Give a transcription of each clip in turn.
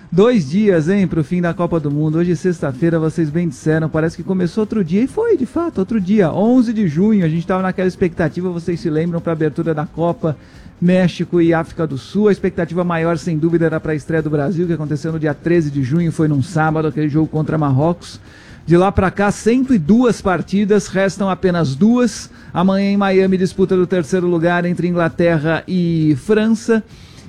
2 dias, hein, pro fim da Copa do Mundo. Hoje, sexta-feira, vocês bem disseram, parece que começou outro dia, e foi, de fato, outro dia. 11 de junho, a gente estava naquela expectativa, vocês se lembram, para a abertura da Copa, México e África do Sul. A expectativa maior, sem dúvida, era para a estreia do Brasil, que aconteceu no dia 13 de junho, foi num sábado, aquele jogo contra Marrocos. De lá para cá, 102 partidas, restam apenas 2. Amanhã em Miami, disputa do terceiro lugar entre Inglaterra e França.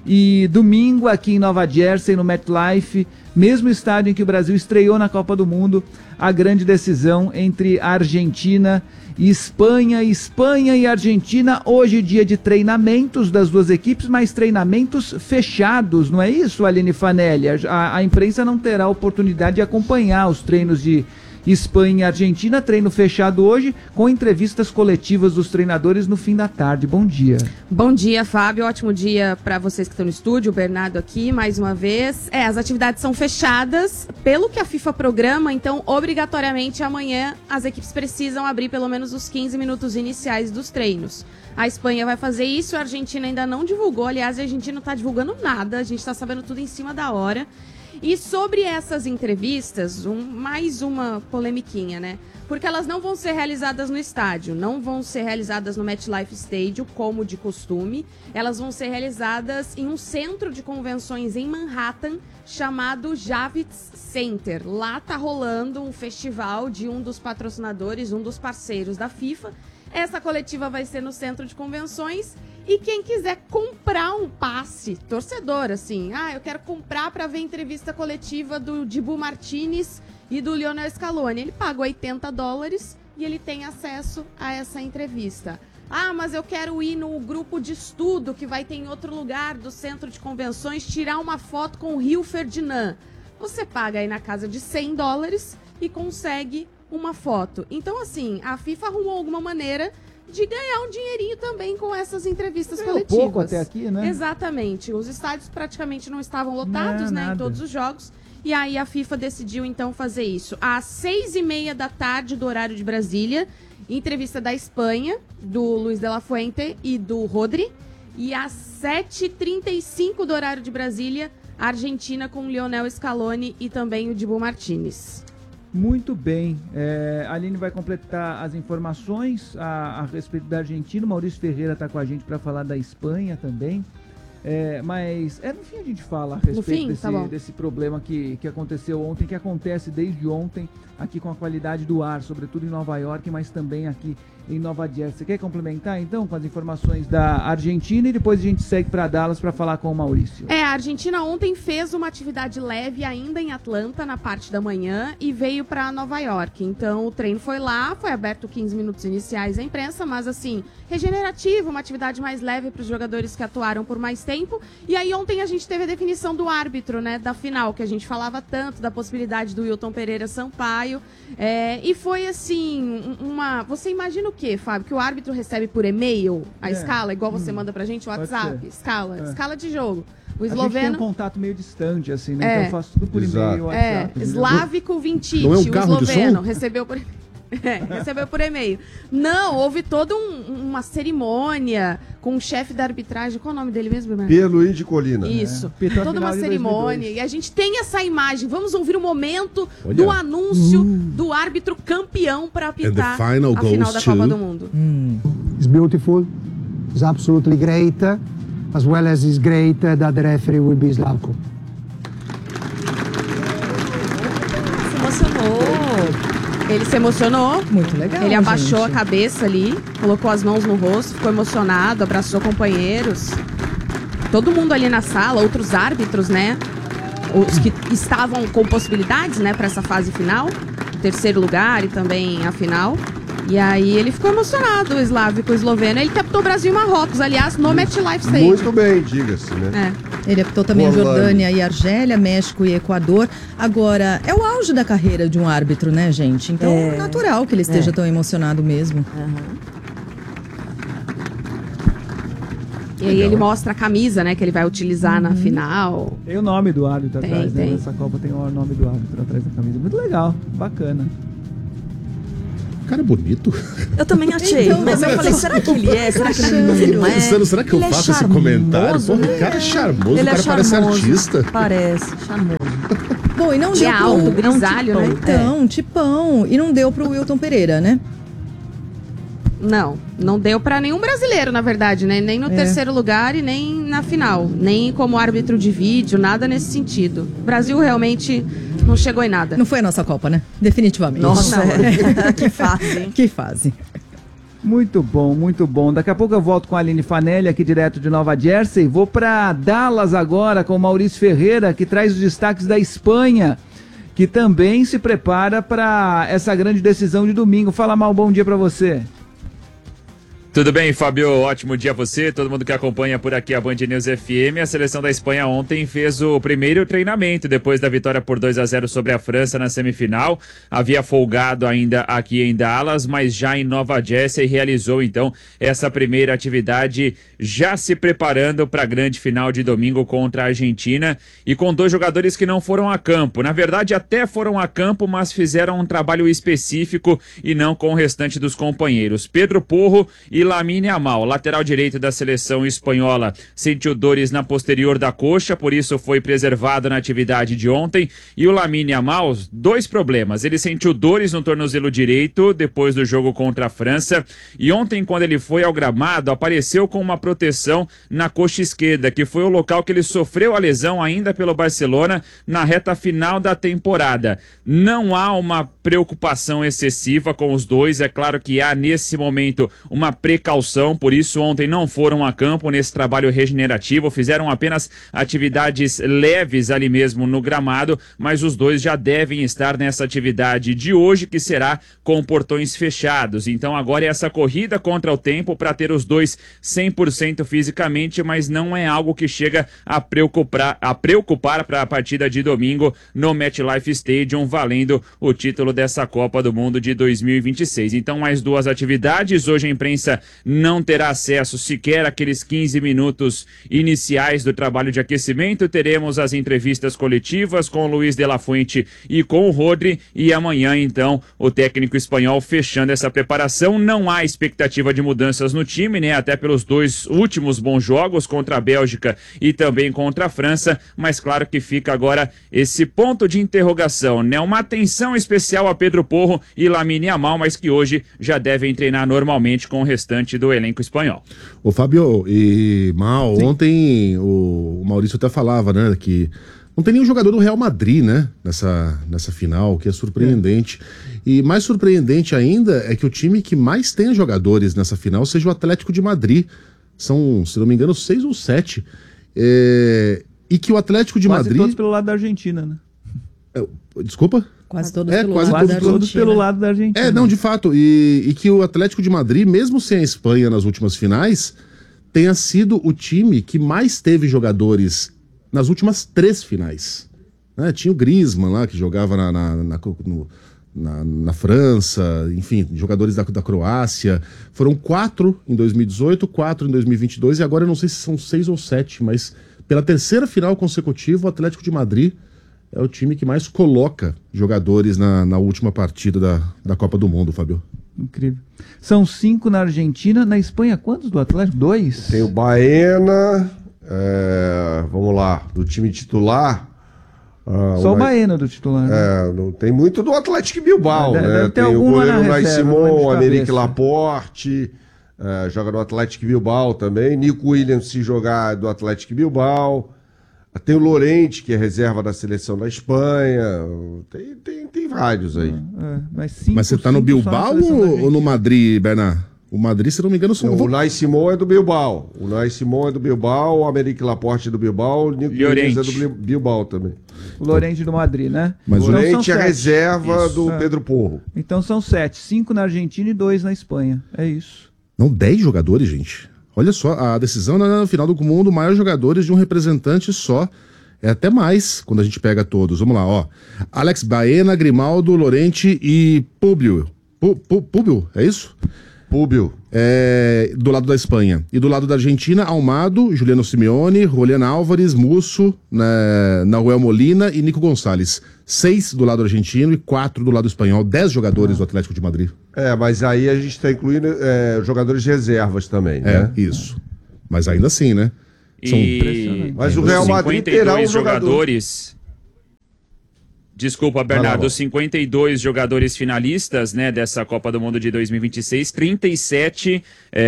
E domingo, aqui em Nova Jersey, no MetLife, mesmo estádio em que o Brasil estreou na Copa do Mundo, a grande decisão entre Argentina e Espanha. Espanha e Argentina, hoje dia de treinamentos das duas equipes, mas treinamentos fechados, não é isso, Aline Fanelli? A imprensa não terá oportunidade de acompanhar os treinos de Espanha e Argentina, treino fechado hoje, com entrevistas coletivas dos treinadores no fim da tarde. Bom dia. Bom dia, Fábio. Ótimo dia para vocês que estão no estúdio. O Bernardo aqui, mais uma vez. As atividades são fechadas. Pelo que a FIFA programa, então, obrigatoriamente, amanhã as equipes precisam abrir pelo menos os 15 minutos iniciais dos treinos. A Espanha vai fazer isso, a Argentina ainda não divulgou. Aliás, a Argentina não está divulgando nada. A gente está sabendo tudo em cima da hora. E sobre essas entrevistas, mais uma polemiquinha, né? Porque elas não vão ser realizadas no estádio, não vão ser realizadas no MetLife Stadium, como de costume. Elas vão ser realizadas em um centro de convenções em Manhattan, chamado Javits Center. Lá tá rolando um festival de um dos patrocinadores, um dos parceiros da FIFA. Essa coletiva vai ser no centro de convenções. E quem quiser comprar um passe, torcedor, assim, eu quero comprar para ver a entrevista coletiva do Dibu Martinez e do Lionel Scaloni. Ele paga $80 e ele tem acesso a essa entrevista. Mas eu quero ir no grupo de estudo que vai ter em outro lugar do centro de convenções, tirar uma foto com o Rio Ferdinand. Você paga aí na casa de $100 e consegue uma foto. Então, assim, a FIFA arrumou alguma maneira de ganhar um dinheirinho também com essas entrevistas coletivas. Pouco até aqui, né? Exatamente. Os estádios praticamente não estavam lotados, né, em todos os jogos. E aí a FIFA decidiu, então, fazer isso. Às 6h30 da tarde do horário de Brasília, entrevista da Espanha, do Luis de la Fuente e do Rodri. E às 7h35 do horário de Brasília, a Argentina com o Lionel Scaloni e também o Dibu Martinez. Muito bem. A Aline vai completar as informações a respeito da Argentina. O Maurício Ferreira está com a gente para falar da Espanha também. Mas no fim a gente fala a respeito desse problema que aconteceu ontem, que acontece desde ontem aqui com a qualidade do ar, sobretudo em Nova York, mas também aqui em Nova Jersey. Você quer complementar então com as informações da Argentina e depois a gente segue para Dallas para falar com o Maurício? A Argentina ontem fez uma atividade leve ainda em Atlanta na parte da manhã e veio para Nova York. Então o treino foi lá, foi aberto 15 minutos iniciais à imprensa, mas assim, regenerativo, uma atividade mais leve para os jogadores que atuaram por mais tempo. E aí ontem a gente teve a definição do árbitro, né, da final, que a gente falava tanto da possibilidade do Wilton Pereira Sampaio. E foi assim, você imagina o quê, Fábio? Que o árbitro recebe por e-mail a escala, igual você manda pra gente o WhatsApp? Escala de jogo. O esloveno... A gente tem um contato meio distante, assim, né? Então eu faço tudo por e-mail, WhatsApp. Slavko Vintic, não é um o carro esloveno, recebeu por recebeu por e-mail. Não, houve toda uma cerimônia com o chefe da arbitragem. Qual é o nome dele mesmo, Bernardo? Pierluigi Colina. Isso. Toda uma cerimônia. E a gente tem essa imagem. Vamos ouvir o momento do anúncio do árbitro campeão para apitar a final da Copa do Mundo. It's beautiful. It's absolutely great. As well as it's great that the referee will be Slavko. Se emocionou. Ele se emocionou. Muito legal. Ele abaixou a cabeça ali, colocou as mãos no rosto, ficou emocionado, abraçou companheiros. Todo mundo ali na sala, outros árbitros, né? Os que estavam com possibilidades, né, para essa fase final, terceiro lugar e também a final. E aí ele ficou emocionado, o Slavko, o esloveno. Ele captou Brasil e Marrocos, aliás, no MetLife Stadium. Muito bem, diga-se, né? Ele apitou também Jordânia e Argélia, México e Equador. Agora, é o auge da carreira de um árbitro, né, gente? Então é natural que ele esteja tão emocionado mesmo. E aí ele mostra a camisa, né, que ele vai utilizar na final. Tem o nome do árbitro atrás, tem. né? Nessa Copa tem o nome do árbitro atrás da camisa. Muito legal, bacana. Cara bonito. Eu também achei, Então, mas eu falei, será que ele é? Será que ele não é? Pensando, será que eu Ele faço é esse comentário? charmoso, Pô, o cara é charmoso, Ele o cara é parece charmoso. artista. Parece, charmoso. Bom, e não E deu é alto, pro... grisalho, né? Então, tipão. E não deu pro Wilton Pereira, né? Não deu pra nenhum brasileiro, na verdade, né? Nem no terceiro lugar e nem na final. Nem como árbitro de vídeo, nada nesse sentido. O Brasil realmente não chegou em nada. Não foi a nossa Copa, né? Definitivamente. Nossa, que fase, hein? Que fase. Muito bom, muito bom. Daqui a pouco eu volto com a Aline Fanelli aqui direto de Nova Jersey. Vou para Dallas agora com o Maurício Ferreira, que traz os destaques da Espanha, que também se prepara para essa grande decisão de domingo. Fala, Mal, bom dia para você. Tudo bem, Fábio? Ótimo dia a você, todo mundo que acompanha por aqui a Band News FM. A seleção da Espanha ontem fez o primeiro treinamento depois da vitória por 2-0 sobre a França na semifinal. Havia folgado ainda aqui em Dallas, mas já em Nova Jersey realizou então essa primeira atividade, já se preparando para a grande final de domingo contra a Argentina e com 2 jogadores que não foram a campo. Na verdade, até foram a campo, mas fizeram um trabalho específico e não com o restante dos companheiros. Pedro Porro e Lamine Yamal, lateral direito da seleção espanhola, sentiu dores na posterior da coxa, por isso foi preservado na atividade de ontem. E o Lamine Yamal, 2 problemas. Ele sentiu dores no tornozelo direito depois do jogo contra a França. E ontem, quando ele foi ao gramado, apareceu com uma proteção na coxa esquerda, que foi o local que ele sofreu a lesão ainda pelo Barcelona na reta final da temporada. Não há uma preocupação excessiva com os dois. É claro que há nesse momento uma precaução, por isso ontem não foram a campo nesse trabalho regenerativo, fizeram apenas atividades leves ali mesmo no gramado, mas os dois já devem estar nessa atividade de hoje, que será com portões fechados. Então agora é essa corrida contra o tempo para ter os dois 100% fisicamente, mas não é algo que chega a preocupar para a partida de domingo no MetLife Stadium, valendo o título dessa Copa do Mundo de 2026. Então mais 2 atividades, hoje a imprensa não terá acesso sequer àqueles 15 minutos iniciais do trabalho de aquecimento. Teremos as entrevistas coletivas com o Luiz de la Fuente e com o Rodri, e amanhã então o técnico espanhol fechando essa preparação. Não há expectativa de mudanças no time, né? Até pelos 2 últimos bons jogos contra a Bélgica e também contra a França, mas claro que fica agora esse ponto de interrogação, né? Uma atenção especial a Pedro Porro e Lamine Yamal, mas que hoje já devem treinar normalmente com o restante do elenco espanhol. Ô Fábio e Mal, sim, ontem o Maurício até falava, né, que não tem nenhum jogador do Real Madrid, né, nessa final, que é surpreendente. E mais surpreendente ainda é que o time que mais tem jogadores nessa final seja o Atlético de Madrid. São, se não me engano, 6 ou 7. E que o Atlético de Madrid... Quase todos pelo lado da Argentina, né? Desculpa? Quase todos pelo lado da Argentina. Não, de fato. E que o Atlético de Madrid, mesmo sem a Espanha nas últimas finais, tenha sido o time que mais teve jogadores nas últimas 3 finais. Né? Tinha o Griezmann lá, que jogava na França, enfim, jogadores da Croácia. Foram 4 em 2018, 4 em 2022, e agora eu não sei se são 6 ou 7, mas pela 3ª final consecutiva, o Atlético de Madrid é o time que mais coloca jogadores na última partida da Copa do Mundo, Fábio. Incrível. São 5 na Argentina. Na Espanha, quantos do Atlético? 2? Tem o Baena, vamos lá, do time titular. Só o Baena do titular. Né? Não, tem muito do Atlético Bilbao, né? Tem o goleiro Unai Simon, Amérique Laporte, joga do Atlético Bilbao também. Nico Williams, se jogar do Atlético Bilbao. Tem o Llorente, que é reserva da seleção da Espanha. Tem vários aí. Mas você tá no Bilbao ou no Madrid, Bernard? O Madrid, se não me engano, são... O Unai Simon é do Bilbao. O Amérique Laporte é do Bilbao. O Nico Williams é do Bilbao também. O Llorente do Madrid, né? Mas o Llorente é a reserva do Pedro Porro. Então são 7. 5 na Argentina e 2 na Espanha. É isso. Não, 10 jogadores, gente. Olha só, a decisão na final do mundo, maiores jogadores de um representante só. É até mais, quando a gente pega todos. Vamos lá, ó. Alex Baena, Grimaldo, Llorente e Públio. Públio, é isso? Púbio. Do lado da Espanha. E do lado da Argentina, Almado, Juliano Simeone, Julián Álvares, Musso, Nahuel Molina e Nico Gonçalves. 6 do lado argentino e 4 do lado espanhol. 10 jogadores do Atlético de Madrid. Mas aí a gente está incluindo jogadores de reservas também, né? Isso. Mas ainda assim, né? Mas o Real Madrid terá um jogadores. Desculpa, Bernardo, os 52 jogadores finalistas, né, dessa Copa do Mundo de 2026, 37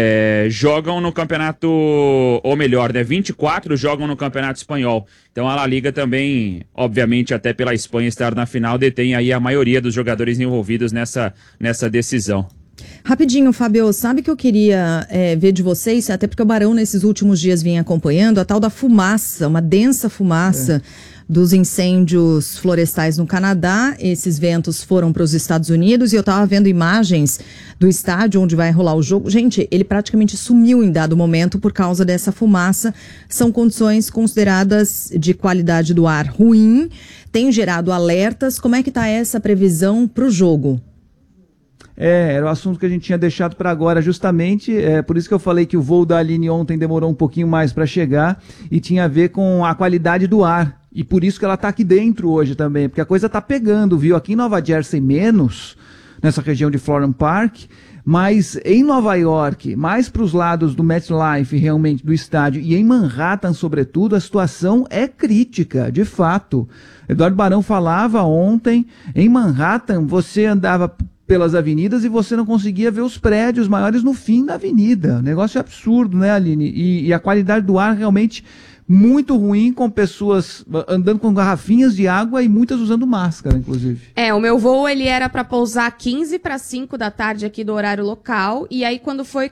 jogam no campeonato, ou melhor, né, 24 jogam no campeonato espanhol. Então a La Liga também, obviamente, até pela Espanha estar na final, detém aí a maioria dos jogadores envolvidos nessa decisão. Rapidinho, Fábio, sabe que eu queria ver de vocês, até porque o Barão nesses últimos dias vinha acompanhando, a tal da fumaça, uma densa fumaça dos incêndios florestais no Canadá. Esses ventos foram para os Estados Unidos e eu estava vendo imagens do estádio onde vai rolar o jogo. Gente, ele praticamente sumiu em dado momento por causa dessa fumaça. São condições consideradas de qualidade do ar ruim, tem gerado alertas. Como é que está essa previsão para o jogo? Era o assunto que a gente tinha deixado para agora, justamente, por isso que eu falei que o voo da Aline ontem demorou um pouquinho mais para chegar e tinha a ver com a qualidade do ar. E por isso que ela está aqui dentro hoje também, porque a coisa está pegando, viu? Aqui em Nova Jersey menos, nessa região de Florham Park, mas em Nova York, mais para os lados do MetLife, realmente, do estádio, e em Manhattan, sobretudo, a situação é crítica, de fato. Eduardo Barão falava ontem, em Manhattan, você andava pelas avenidas e você não conseguia ver os prédios maiores no fim da avenida. Negócio absurdo, né, Aline? E a qualidade do ar realmente muito ruim, com pessoas andando com garrafinhas de água e muitas usando máscara, inclusive. O meu voo, ele era para pousar 15:05 da tarde aqui do horário local, e aí quando foi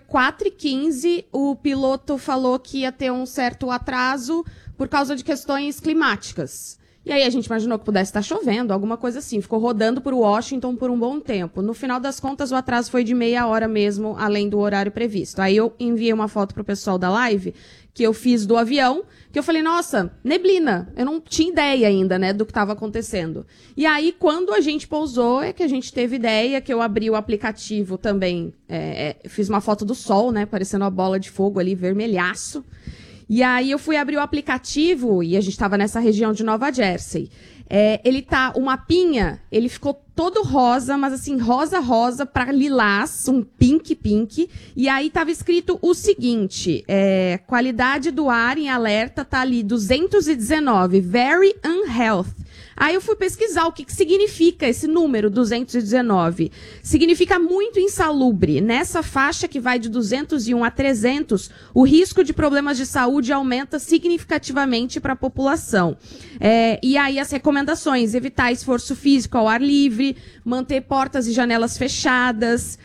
4:15, o piloto falou que ia ter um certo atraso por causa de questões climáticas. E aí a gente imaginou que pudesse estar chovendo, alguma coisa assim. Ficou rodando por Washington por um bom tempo. No final das contas, o atraso foi de meia hora mesmo, além do horário previsto. Aí eu enviei uma foto pro pessoal da live, que eu fiz do avião, que eu falei, nossa, neblina. Eu não tinha ideia ainda, né, do que estava acontecendo. E aí, quando a gente pousou, é que a gente teve ideia, que eu abri o aplicativo também. Fiz uma foto do sol, né, parecendo uma bola de fogo ali, vermelhaço. E aí eu fui abrir o aplicativo e a gente estava nessa região de Nova Jersey. O mapinha, ele ficou todo rosa, mas assim, rosa para lilás, um pink. E aí tava escrito o seguinte, qualidade do ar em alerta tá ali, 219, very unhealthy. Aí eu fui pesquisar o que significa esse número, 219. Significa muito insalubre. Nessa faixa que vai de 201 a 300, o risco de problemas de saúde aumenta significativamente para a população. E aí as recomendações, evitar esforço físico ao ar livre, manter portas e janelas fechadas,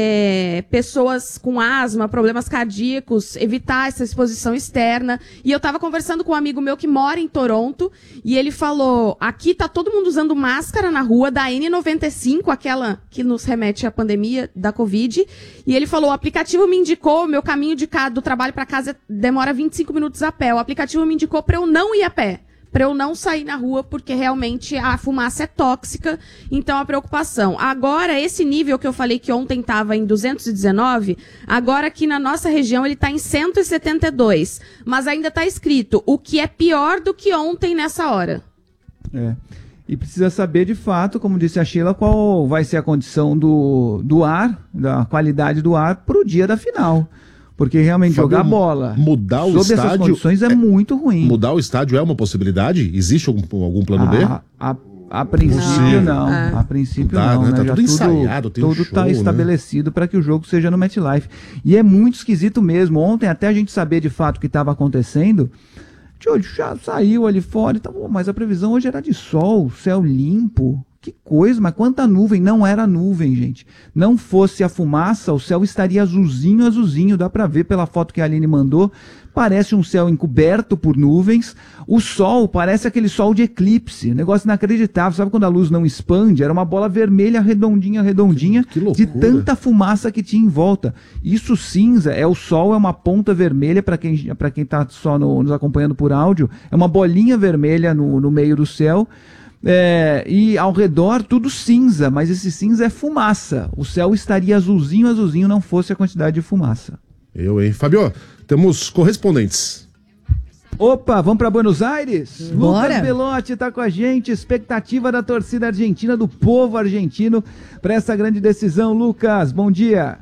pessoas com asma, problemas cardíacos, evitar essa exposição externa. E eu estava conversando com um amigo meu que mora em Toronto, e ele falou, aqui tá todo mundo usando máscara na rua, da N95, aquela que nos remete à pandemia da Covid, e ele falou, o aplicativo me indicou, meu caminho do trabalho para casa demora 25 minutos a pé, o aplicativo me indicou para eu não ir a pé, para eu não sair na rua, porque realmente a fumaça é tóxica, então a preocupação. Agora, esse nível que eu falei que ontem estava em 219, agora aqui na nossa região ele está em 172, mas ainda está escrito, o que é pior do que ontem nessa hora. E precisa saber, de fato, como disse a Sheila, qual vai ser a condição do ar, da qualidade do ar, para o dia da final. Porque realmente Fábio, jogar bola mudar o sob estádio, essas condições é muito ruim. Mudar o estádio é uma possibilidade? Existe algum plano B? A princípio não. A princípio não, né? Tá Já tudo ensaiado, tem tudo está estabelecido, né, para que o jogo seja no MetLife. E é muito esquisito mesmo. Ontem, até a gente saber de fato o que estava acontecendo, já saiu ali fora, mas a previsão hoje era de sol, céu limpo. Que coisa, mas quanta nuvem. Não era nuvem, gente. Não fosse a fumaça, o céu estaria azulzinho, dá pra ver pela foto que a Aline mandou. Parece um céu encoberto por nuvens. O sol parece aquele sol de eclipse, negócio inacreditável. Sabe quando a luz não expande? Era uma bola vermelha redondinha, que loucura, de tanta fumaça que tinha em volta. Isso cinza, o sol é uma ponta vermelha, para quem tá só nos acompanhando por áudio, é uma bolinha vermelha no meio do céu. E ao redor tudo cinza, mas esse cinza é fumaça. O céu estaria azulzinho, não fosse a quantidade de fumaça. Fabio, temos correspondentes. Opa, vamos para Buenos Aires? Bora. Lucas Belotti tá com a gente, expectativa da torcida argentina, do povo argentino para essa grande decisão. Lucas, bom dia.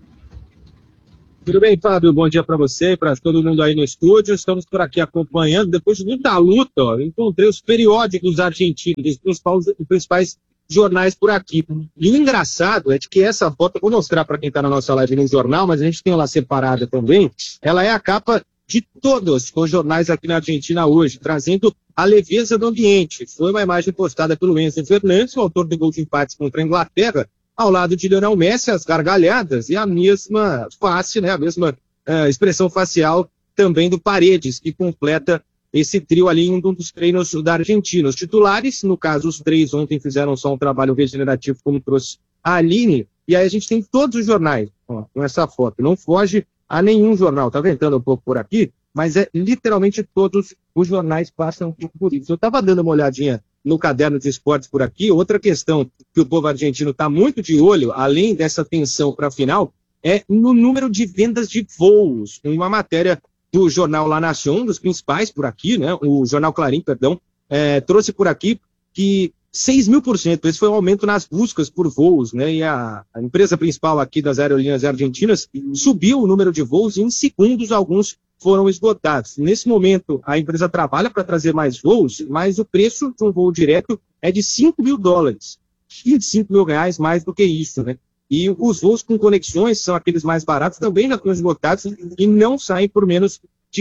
Tudo bem, Fábio? Bom dia para você e para todo mundo aí no estúdio. Estamos por aqui acompanhando. Depois de muita luta, encontrei os periódicos argentinos, os principais jornais por aqui. E o engraçado é de que essa foto, eu vou mostrar para quem está na nossa live no jornal, mas a gente tem ela separada também. Ela é a capa de todos os jornais aqui na Argentina hoje, trazendo a leveza do ambiente. Foi uma imagem postada pelo Enzo Fernandes, o autor do gol de empate contra a Inglaterra, ao lado de Lionel Messi, as gargalhadas e a mesma face, né, a mesma expressão facial também do Paredes, que completa esse trio ali em um dos treinos da Argentina. Os titulares, no caso os 3 ontem fizeram só um trabalho regenerativo, como trouxe a Aline, e aí a gente tem todos os jornais com essa foto, não foge a nenhum jornal, tá ventando um pouco por aqui, mas literalmente todos os jornais passam por isso. Eu estava dando uma olhadinha no caderno de esportes por aqui. Outra questão que o povo argentino está muito de olho, além dessa tensão para a final, é no número de vendas de voos. Uma matéria do jornal La Nación, um dos principais por aqui, né? O jornal Clarim, perdão, trouxe por aqui que 6.000%, esse foi um aumento nas buscas por voos, né? E a empresa principal aqui das aerolíneas argentinas subiu o número de voos e em segundos alguns foram esgotados. Nesse momento, a empresa trabalha para trazer mais voos, mas o preço de um voo direto é de $5.000, R$25.000 mais do que isso, né? E os voos com conexões são aqueles mais baratos, também já estão esgotados e não saem por menos de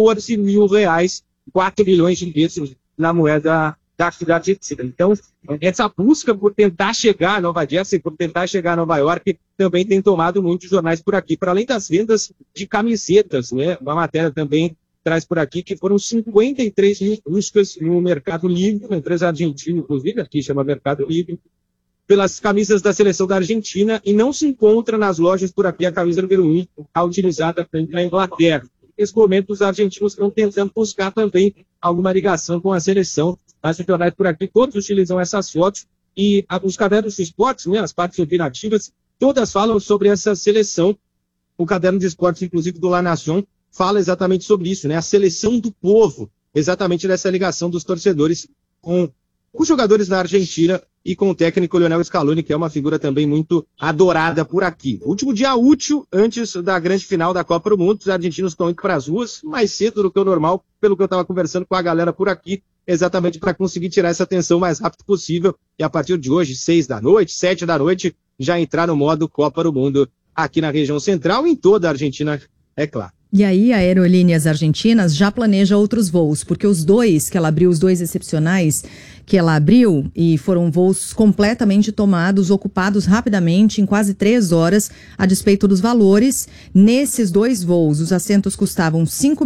R$14.000, 4 milhões de vezes na moeda da cidade argentina. Então, essa busca por tentar chegar a Nova Jersey, por tentar chegar a Nova York, também tem tomado muitos jornais por aqui, para além das vendas de camisetas, né? Uma matéria também traz por aqui que foram 53 mil buscas no Mercado Livre, uma empresa argentina, inclusive, aqui chama Mercado Livre, pelas camisas da seleção da Argentina, e não se encontra nas lojas por aqui a camisa número 1, a utilizada na Inglaterra. Nesse momento, os argentinos estão tentando buscar também alguma ligação com a seleção. As jornais por aqui, todos utilizam essas fotos, e os cadernos de esportes, né, as partes opinativas, todas falam sobre essa seleção. O caderno de esportes, inclusive, do La Nación, fala exatamente sobre isso, né, a seleção do povo, exatamente dessa ligação dos torcedores com os jogadores da Argentina e com o técnico Lionel Scaloni, que é uma figura também muito adorada por aqui. Último dia útil antes da grande final da Copa do Mundo, os argentinos estão indo para as ruas mais cedo do que o normal, pelo que eu estava conversando com a galera por aqui, exatamente para conseguir tirar essa atenção o mais rápido possível, e a partir de hoje, 6 da noite, 7 da noite, já entrar no modo Copa do Mundo aqui na região central e em toda a Argentina, é claro. E aí a Aerolíneas Argentinas já planeja outros voos, porque os dois que ela abriu, os dois excepcionais que ela abriu, e foram voos completamente tomados, ocupados rapidamente, em quase 3 horas, a despeito dos valores. Nesses 2 voos, os assentos custavam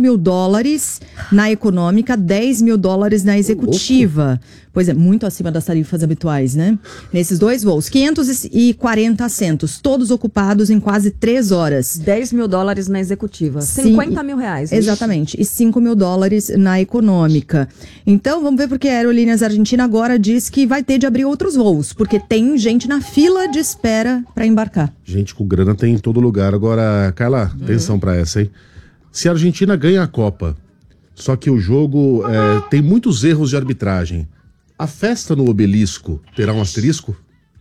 $5.000 na econômica, $10.000 na executiva. Pois é, muito acima das tarifas habituais, né? Nesses 2 voos, 540 assentos, todos ocupados em quase 3 horas. $10.000 na executiva, R$50.000. Exatamente, e $5.000 na econômica. Então, vamos ver porque a Aerolíneas Argentina agora diz que vai ter de abrir outros voos, porque tem gente na fila de espera para embarcar. Gente com grana tem em todo lugar. Agora, Carla, atenção para essa, hein? Se a Argentina ganha a Copa, só que o jogo tem muitos erros de arbitragem, a festa no Obelisco terá um asterisco?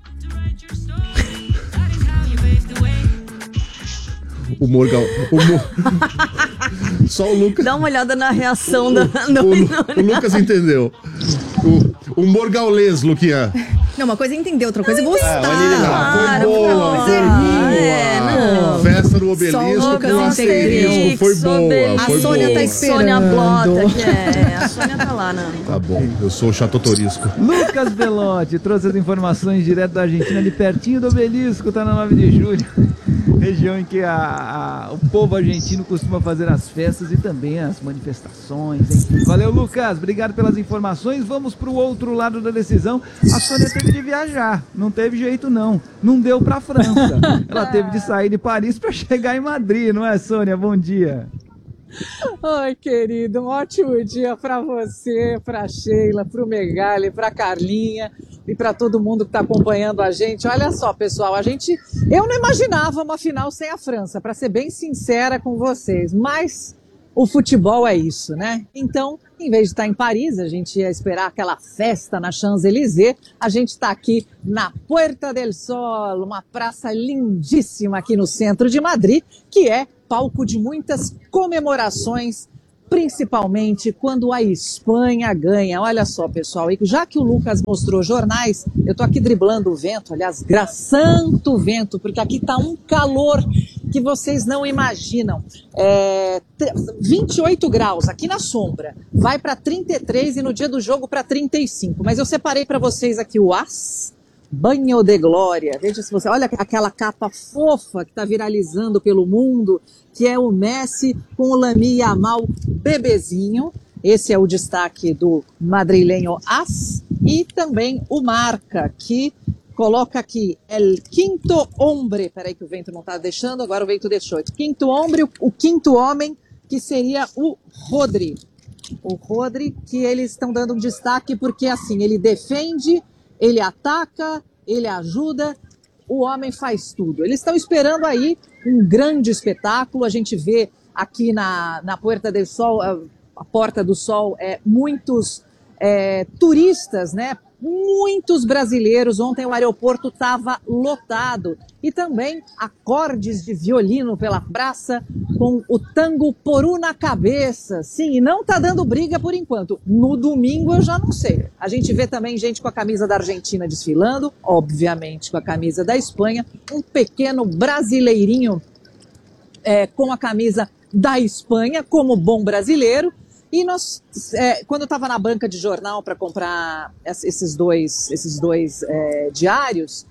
Só o Lucas. Dá uma olhada na reação da. O Lucas entendeu. O humor gaulês, Luquinha. Não, uma coisa é entender, outra coisa é gostar. Foi boa. Não. Festa no Obelisco com asterisco. Foi boa. A Sônia tá esperando. Sônia Blota, que é. A Sônia tá lá, né? Tá bom, eu sou o chatotorisco. Lucas Belotti trouxe as informações direto da Argentina, ali pertinho do Obelisco, tá na 9 de julho. Região em que o povo argentino costuma fazer as festas e também as manifestações, enfim. Valeu, Lucas, obrigado pelas informações. Vamos para o outro lado da decisão. A Sônia teve de viajar, não teve jeito não deu para a França. Ela teve de sair de Paris para chegar em Madrid, não é, Sônia? Bom dia. Ai, querido, um ótimo dia para você, para Sheila, para o Megali, para Carlinha e para todo mundo que está acompanhando a gente. Olha só, pessoal, eu não imaginava uma final sem a França, para ser bem sincera com vocês, mas o futebol é isso, né? Então, em vez de estar em Paris, a gente ia esperar aquela festa na Champs-Élysées, a gente está aqui na Puerta del Sol, uma praça lindíssima aqui no centro de Madrid, que é palco de muitas comemorações, principalmente quando a Espanha ganha. Olha só, pessoal, e já que o Lucas mostrou jornais, eu tô aqui driblando o vento, aliás, santo vento, porque aqui tá um calor que vocês não imaginam. 28 graus aqui na sombra, vai para 33 e no dia do jogo para 35. Mas eu separei para vocês aqui o banho de glória. Veja se você... Olha aquela capa fofa que está viralizando pelo mundo, que é o Messi com o Lamine Yamal bebezinho. Esse é o destaque do madrilenho As. E também o Marca, que coloca aqui el quinto hombre. Peraí que o vento não está deixando, agora o vento deixou. Quinto hombre, o quinto homem, que seria o Rodri. O Rodri, que eles estão dando um destaque porque, assim, ele defende, ele ataca, ele ajuda, o homem faz tudo. Eles estão esperando aí um grande espetáculo. A gente vê aqui na Puerta del Sol, a Porta do Sol, muitos turistas, né? Muitos brasileiros. Ontem o aeroporto estava lotado. E também acordes de violino pela praça com o tango Por Una Cabeça. Sim, e não tá dando briga por enquanto. No domingo eu já não sei. A gente vê também gente com a camisa da Argentina desfilando, obviamente com a camisa da Espanha, um pequeno brasileirinho com a camisa da Espanha, como bom brasileiro. E nós, quando eu estava na banca de jornal para comprar esses dois diários,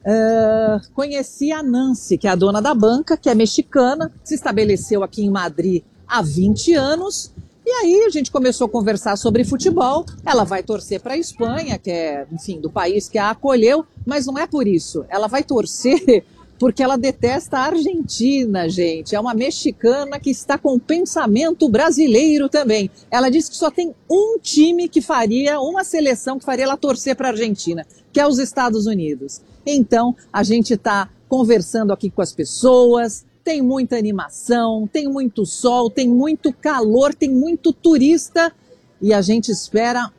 conheci a Nancy, que é a dona da banca, que é mexicana, se estabeleceu aqui em Madrid há 20 anos. E aí a gente começou a conversar sobre futebol. Ela vai torcer para a Espanha, que é, enfim, do país que a acolheu, mas não é por isso. Ela vai torcer porque ela detesta a Argentina, gente. É uma mexicana que está com pensamento brasileiro também. Ela disse que só tem um time que faria, uma seleção que faria ela torcer para a Argentina, que é os Estados Unidos. Então, a gente está conversando aqui com as pessoas, tem muita animação, tem muito sol, tem muito calor, tem muito turista. E a gente espera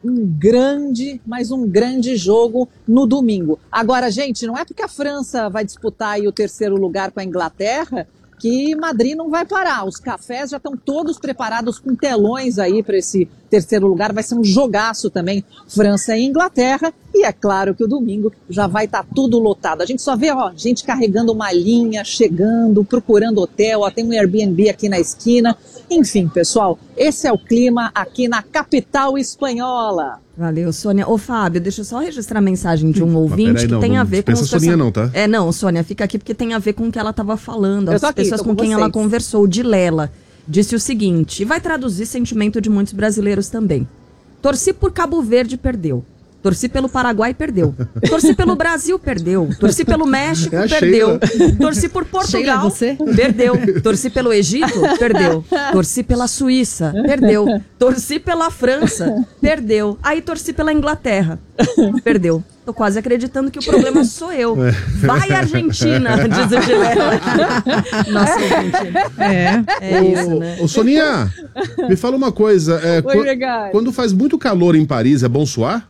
mas um grande jogo no domingo. Agora, gente, não é porque a França vai disputar aí o terceiro lugar com a Inglaterra que Madrid não vai parar. Os cafés já estão todos preparados com telões aí para esse terceiro lugar. Vai ser um jogaço também, França e Inglaterra. E é claro que o domingo já vai estar tudo lotado. A gente só vê, gente carregando malinha, chegando, procurando hotel. Tem um Airbnb aqui na esquina. Enfim, pessoal, esse é o clima aqui na capital espanhola. Valeu, Sônia. Ô, Fábio, deixa eu só registrar a mensagem de um ouvinte que tem a ver com... Não pensa Soninha não, tá? Não, Sônia, fica aqui porque tem a ver com o que ela estava falando. As pessoas com quem ela conversou, de Lela, disse o seguinte, e vai traduzir sentimento de muitos brasileiros também. Torci por Cabo Verde, perdeu. Torci pelo Paraguai, perdeu. Torci pelo Brasil, perdeu. Torci pelo México, perdeu. Torci por Portugal, perdeu. Torci pelo Egito, perdeu. Torci pela Suíça, perdeu. Torci pela França, perdeu. Aí torci pela Inglaterra, perdeu. Tô quase acreditando que o problema sou eu. Vai, Argentina, diz o Gilela. Nossa, Argentina. É isso, né? Ô, Soninha, me fala uma coisa. Quando faz muito calor em Paris, é bom suar?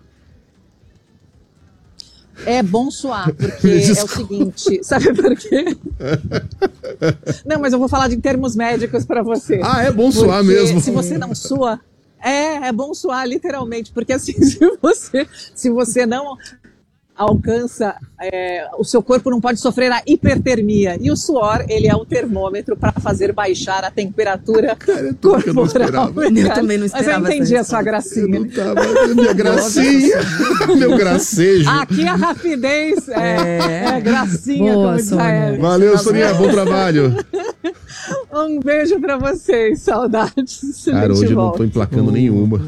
É bom suar, porque é o seguinte, sabe por quê? Não, mas eu vou falar de termos médicos para você. Ah, é bom suar mesmo. Se você não sua, é bom suar literalmente, porque assim, se você não alcança, o seu corpo não pode sofrer a hipertermia. E o suor, ele é o termômetro para fazer baixar a temperatura corporal. Eu também não esperava. Mas eu entendi a sua gracinha. Eu não tava, minha gracinha, meu gracejo. Aqui a rapidez é gracinha, boa, como diz a Ellen. Valeu, Soninha, bom trabalho. Um beijo pra vocês, saudades. Cara, hoje eu não tô emplacando nenhuma.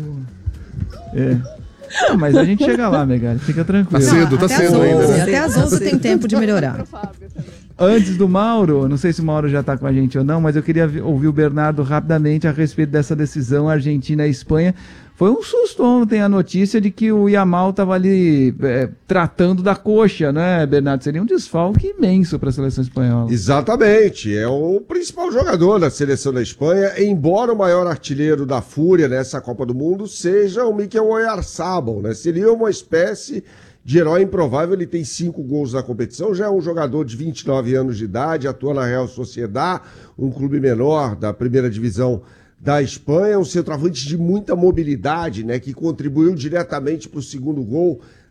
Não, mas a gente chega lá, Megali, fica tranquilo. Tá cedo ainda. Até às 11 tem tempo de melhorar. Antes do Mauro, não sei se o Mauro já está com a gente ou não, mas eu queria ouvir o Bernardo rapidamente a respeito dessa decisão Argentina e Espanha. Foi um susto ontem a notícia de que o Yamal estava ali tratando da coxa, né, Bernardo? Seria um desfalque imenso para a seleção espanhola. Exatamente, é o principal jogador da seleção da Espanha, embora o maior artilheiro da Fúria nessa Copa do Mundo seja o Mikel Oyarzabal, né? Seria uma espécie de herói improvável, ele tem 5 gols na competição, já é um jogador de 29 anos de idade, atua na Real Sociedad, um clube menor da primeira divisão da Espanha, um centroavante de muita mobilidade, né, que contribuiu diretamente para o segundo gol